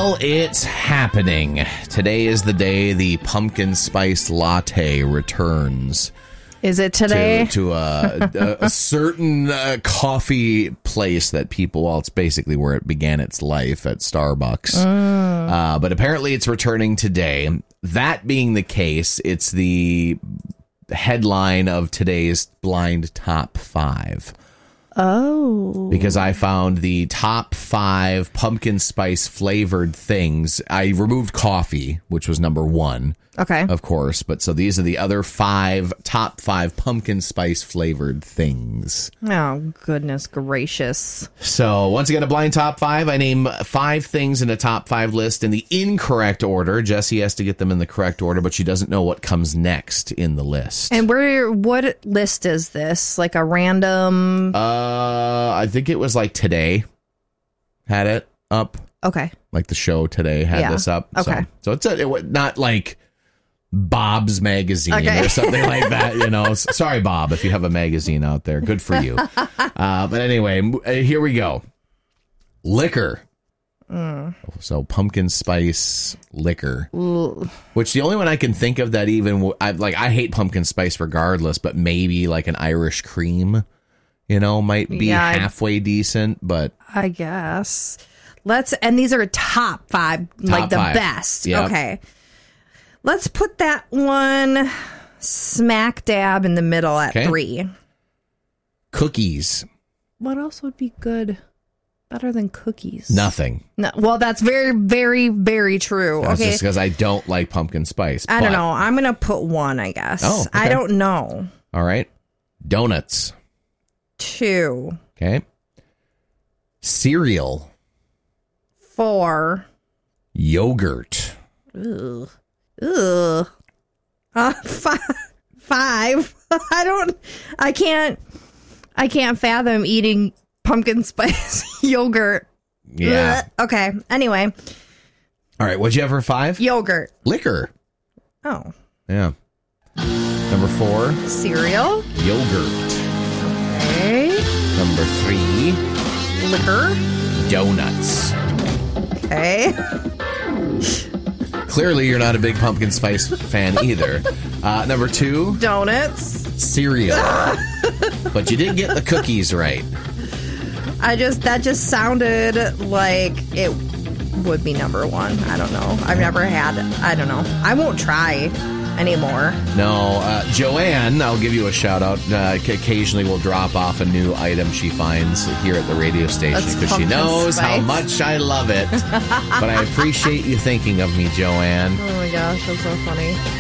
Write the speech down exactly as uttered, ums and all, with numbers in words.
Well, it's happening. Today is the day the pumpkin spice latte returns. Is it today? To, to a, a, a certain uh, coffee place that people, well, it's basically where it began its life, at Starbucks. Mm. Uh, but apparently it's returning today. That being the case, it's the headline of today's Blind Top five. Oh. Because I found the top five pumpkin spice flavored things. I removed coffee, which was number one. Okay. Of course. But so these are the other five, top five pumpkin spice flavored things. Oh, goodness gracious. So once again, a blind top five. I name five things in a top five list in the incorrect order. Jessie has to get them in the correct order, but she doesn't know what comes next in the list. And where? What list is this? Like a random? Uh, I think it was like Today had it up. Okay. Like the show Today had Yeah. this up. Okay. So, so it's a, it, wa- not like Bob's Magazine Okay. or something like that, you know. S- Sorry, Bob, if you have a magazine out there. Good for you. Uh, but anyway, m- uh, here we go. Liquor. Mm. So pumpkin spice liquor. Ooh. Which the only one I can think of that even, w- I, like, I hate pumpkin spice regardless, but maybe like an Irish cream, you know, might be Yeah, I- halfway decent, but... I guess. Let's, and these are top five, like the five. best. Yep. Okay. Let's put that one smack dab in the middle at Okay. three. Cookies. What else would be good? Better than cookies? Nothing. No, well, that's very, very, very true. That's okay. just because I don't like pumpkin spice. I don't but- know. I'm going to put one, I guess. Oh, okay. I don't know. All right. Donuts. Two. Okay. Cereal. Four. Yogurt. Ugh. Ugh. Uh, five. Five. I don't, I can't, I can't fathom eating pumpkin spice yogurt. Yeah. Ugh. Okay. Anyway, All right. What'd you have for five? yogurt. Liquor. Oh. Yeah. Number four. Cereal. Yogurt. Okay. Number three. Liquor. Donuts. Okay. Clearly, you're not a big pumpkin spice fan either. Uh, number two. Donuts. Cereal. But you didn't get the cookies right. I just, that just sounded like it would be number one. I don't know. I've never had, I don't know. I won't try anymore. No, uh, Joanne, I'll give you a shout out. Uh, occasionally will drop off a new item she finds here at the radio station That's because she pumpkin knows how spice. much I love it. But I appreciate you thinking of me, Joanne. Oh my gosh, that's so funny.